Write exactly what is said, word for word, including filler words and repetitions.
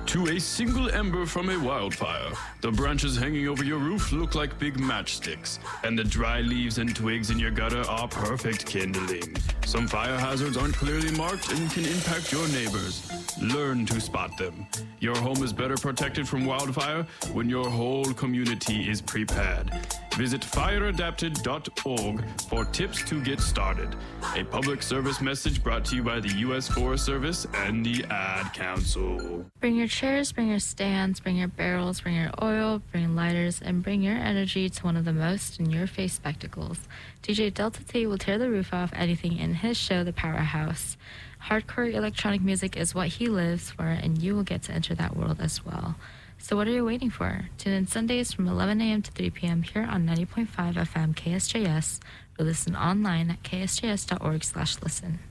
to a single ember from a wildfire. The branches hanging over your roof look like big matchsticks, and the dry leaves and twigs in your gutter are perfect kindling. Some fire hazards aren't clearly marked and can impact your neighbors. Learn to spot them. Your home is better protected from wildfire when your whole community is prepared. Visit fire adapted dot org for tips to get started. A public service message brought to you by the U S Forest Service and the Ad Council. Bring your chairs, bring your stands, bring your barrels, bring your oil, bring lighters, and bring your energy to one of the most in-your-face spectacles. D J Delta T will tear the roof off anything in his show, The Powerhouse. Hardcore electronic music is what he lives for, and you will get to enter that world as well. So what are you waiting for? Tune in Sundays from eleven a.m. to three p.m. here on ninety point five F M K S J S, or listen online at k s j s dot org slash listen.